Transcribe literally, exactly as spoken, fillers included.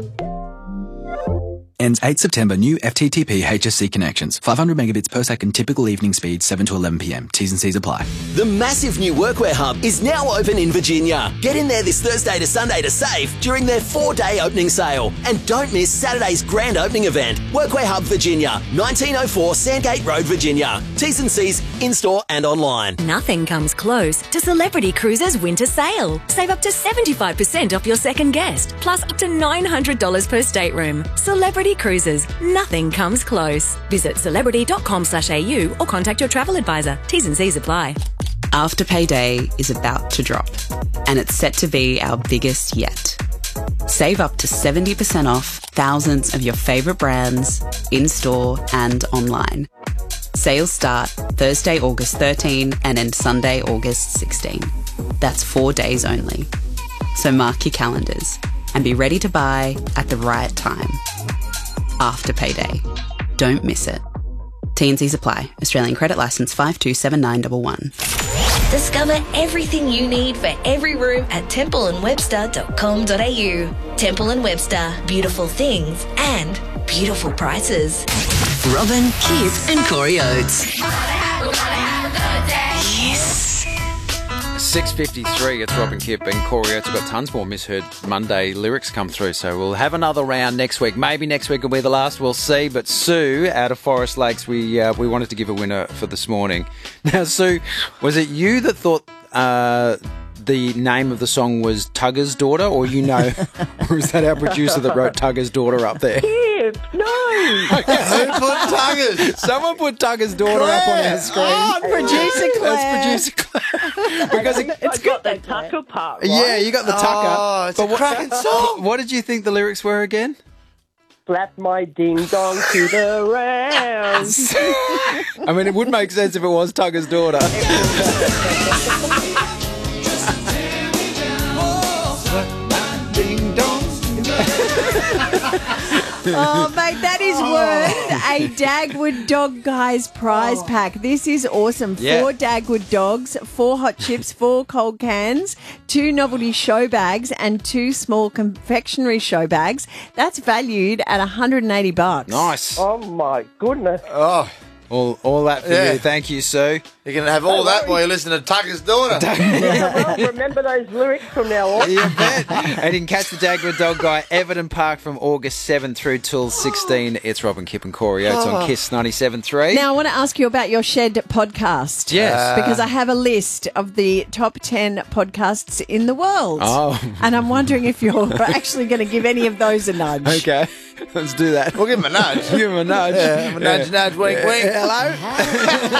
Ends eighth September. New F T T P H S C connections. five hundred megabits per second typical evening speed, seven to eleven p m. T's and C's apply. The massive new Workwear Hub is now open in Virginia. Get in there this Thursday to Sunday to save during their four-day opening sale. And don't miss Saturday's grand opening event. Workwear Hub Virginia, nineteen oh four Sandgate Road, Virginia. T's and C's in-store and online. Nothing comes close to Celebrity Cruises winter sale. Save up to seventy-five percent off your second guest, plus up to nine hundred dollars per stateroom. Celebrity Cruises. Nothing comes close. Visit celebrity dot com slash a u or contact your travel advisor. T's and C's apply. Afterpay Day is about to drop, and it's set to be our biggest yet. Save up to seventy percent off thousands of your favourite brands, in-store and online. Sales start Thursday, August thirteenth and end Sunday, August sixteenth. That's four days only. So mark your calendars and be ready to buy at the right time. Afterpay Day. Don't miss it. T and C's apply. Australian credit licence five two seven nine one one. Discover everything you need for every room at temple and webster dot com dot a u. Temple and Webster. Beautiful things and beautiful prices. Robin, Kip and Corey Oates. six fifty-three, it's Robin Kip and Corey Oates. We've got tons more misheard Monday lyrics come through, so we'll have another round next week. Maybe next week will be the last, we'll see. But Sue, out of Forest Lakes, we uh, we wanted to give a winner for this morning. Now, Sue, was it you that thought uh, the name of the song was Tugger's Daughter, or you know, or is that our producer that wrote Tugger's Daughter up there? Kip, no! Who put Tuggers? Someone put Tugger's Daughter up on our screen. Oh, Producer Claire. That's producer Claire. Because it, It's got the Tucker part, right? yeah, you got the Tucker. Oh, it's a what, cracking song. What did you think the lyrics were again? Slap my ding-dong to the round. I mean, it would make sense if it was Tugger's Daughter. Ding dong. Oh, mate, that is worth a Dagwood Dog Guys prize pack. This is awesome. Yeah. Four Dagwood dogs, four hot chips, four cold cans, two novelty show bags, and two small confectionery show bags. That's valued at one hundred eighty bucks. Nice. Oh, my goodness. Oh, All, all that for Yeah. you. Thank you, Sue. you can have all that while you're listening to Tucker's Daughter. Well, remember those lyrics from now on. You bet. And you can catch the Dagwood Dog Guy, Everton Park, from August seventh through till sixteen. It's Robin Kip and Corey Oates on Kiss ninety-seven point three. Now, I want to ask you about your Shed podcast. Yes. Because I have a list of the top ten podcasts in the world. Oh. And I'm wondering if you're actually going to give any of those a nudge. Okay, let's do that. We'll give him a nudge. Give him a nudge. Yeah, nudge, nudge, wink, wink. Hello?